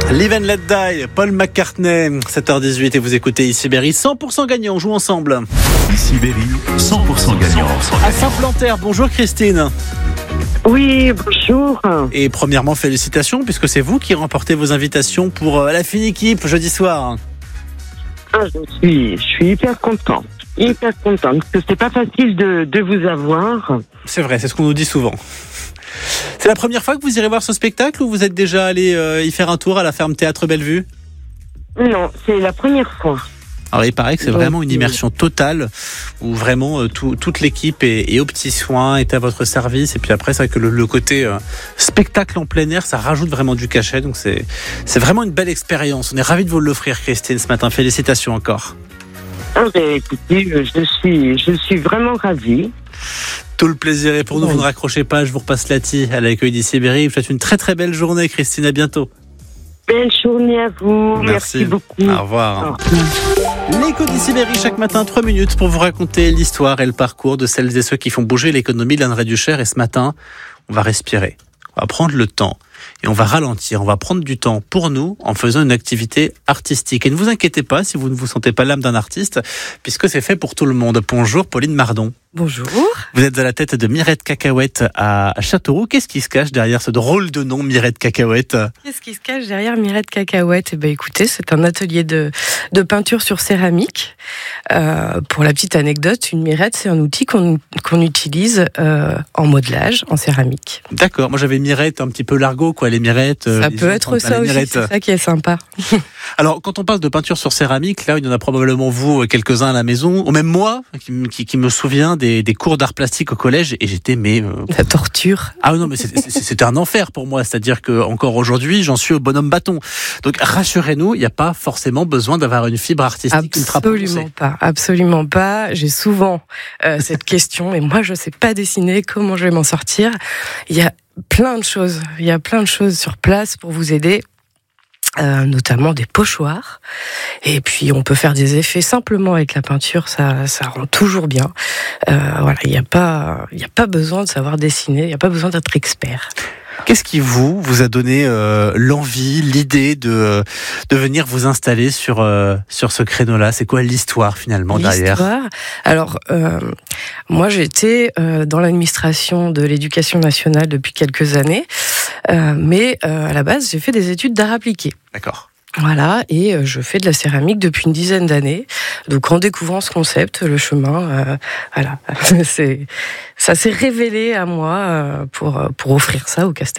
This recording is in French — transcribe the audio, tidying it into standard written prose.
Live and Let Die, Paul McCartney, 7h18 et vous écoutez Ici Berry, 100% gagnant, on joue ensemble. Ici Berry, 100% gagnant. À Saint-Plantaire, bonjour Christine. Oui, bonjour. Et premièrement, félicitations puisque c'est vous qui remportez vos invitations pour la fine équipe jeudi soir. Je suis hyper contente. Parce que c'est pas facile de vous avoir. C'est vrai, c'est ce qu'on nous dit souvent. C'est la première fois que vous irez voir ce spectacle ou vous êtes déjà allé y faire un tour à la ferme Théâtre Bellevue ? Non, c'est la première fois. Alors il paraît que c'est vraiment une immersion totale où vraiment toute l'équipe est aux petits soins, est à votre service et puis après c'est vrai que le côté spectacle en plein air ça rajoute vraiment du cachet donc c'est vraiment une belle expérience. On est ravis de vous l'offrir Christine ce matin, félicitations encore. Écoutez, je suis vraiment ravie. Tout le plaisir est pour nous, vous ne raccrochez pas, je vous repasse Lati à l'accueil d'Ici Berry. Je vous souhaite une très très belle journée Christine, à bientôt. Belle journée à vous, merci beaucoup. Au revoir. L'écho d'Ici Berry chaque matin 3 minutes pour vous raconter l'histoire et le parcours de celles et ceux qui font bouger l'économie de l'Indre et du Cher. Et ce matin, on va respirer, on va prendre le temps et on va ralentir, on va prendre du temps pour nous en faisant une activité artistique. Et ne vous inquiétez pas si vous ne vous sentez pas l'âme d'un artiste puisque c'est fait pour tout le monde. Bonjour Pauline Mardon. Bonjour. Vous êtes à la tête de Mirette Cacahuète à Châteauroux. Qu'est-ce qui se cache derrière ce drôle de nom, Mirette Cacahuète ? Qu'est-ce qui se cache derrière Mirette Cacahuète ? Écoutez, c'est un atelier de peinture sur céramique. Pour la petite anecdote, une mirette, c'est un outil qu'on utilise en modelage, en céramique. D'accord. Moi, j'avais mirette un petit peu l'argot, quoi. Les mirettes. Ça peut être ça aussi, c'est ça qui est sympa. Alors, quand on parle de peinture sur céramique, là, il y en a probablement vous, quelques-uns à la maison, ou même moi, qui me souviens des cours d'art plastique au collège, et j'étais, la torture. Ah non, mais c'était un enfer pour moi, c'est-à-dire que encore aujourd'hui, j'en suis au bonhomme bâton. Donc, rassurez-nous, il n'y a pas forcément besoin d'avoir une fibre artistique ultra poussée. Absolument pas. J'ai souvent cette question, et moi, je sais pas dessiner, comment je vais m'en sortir ? Il y a plein de choses sur place pour vous aider. Notamment des pochoirs et puis on peut faire des effets simplement avec la peinture, ça rend toujours bien. Voilà, il y a pas besoin de savoir dessiner, il y a pas besoin d'être expert. Qu'est-ce qui vous a donné l'envie, l'idée de venir vous installer sur ce créneau-là ? C'est quoi l'histoire finalement derrière ? Alors, moi j'étais dans l'administration de l'éducation nationale depuis quelques années, mais à la base j'ai fait des études d'art appliqué. D'accord. Voilà, et je fais de la céramike depuis une dizaine d'années. Donc en découvrant ce concept, le chemin, voilà, ça s'est révélé à moi pour offrir ça au Castel.